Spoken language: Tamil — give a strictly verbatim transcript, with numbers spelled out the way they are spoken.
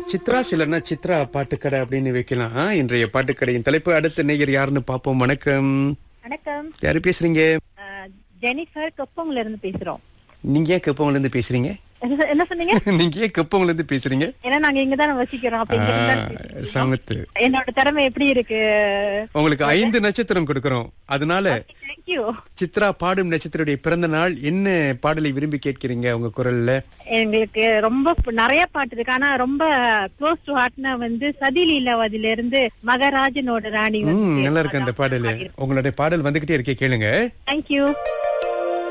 சித்ரா சிலர்னா சித்ரா பாட்டுக்கடை அப்படின்னு வைக்கலாம். இன்றைய பாட்டுக்கடையின் தலைப்பு அடுத்த நேயர் யாருன்னு பாப்போம். வணக்கம். வணக்கம். யாரு பேசுறீங்க? அஹ், ஜெனிஃபர் கப்போங்ல இருந்து பேசுறோம். நீங்க ஏன் கப்பவங்கல இருந்து பேசுறீங்க? என்ன என்ன சொன்னீங்க? நீங்க ஏன் கப்பவங்கல இருந்து பேசுறீங்க? ஏன்னா நாங்க இங்கதான் வசிக்கிறோம். அப்ப இங்க இருந்து தான் பேசிட்டு சமத்து. இருக்கோம். என்னோட திறமை எப்படி இருக்கு? உங்களுக்கு ஐந்து நட்சத்திரம் கொடுக்கறோம். அதனால தேங்க்யூ. சித்ரா பாடும் நட்சத்திரத்துடைய பிறந்த நாள் என்ன பாடலை விரும்பி கேட்கிறீங்க உங்க குரல்ல? எங்களுக்கு ரொம்ப ப- நிறைய பாட்டு இருக்கு. ஆனா ரொம்ப க்ளோஸ் டு ஹார்ட்னா வந்து சதிலீலாவதில இருந்து மகராஜனோட ராணி ம் வந்து நல்லா இருக்கு அந்த பாடல். உங்களுடைய பாடல் வந்துகிட்டே இருக்கே, கேளுங்க. தேங்க்யூ.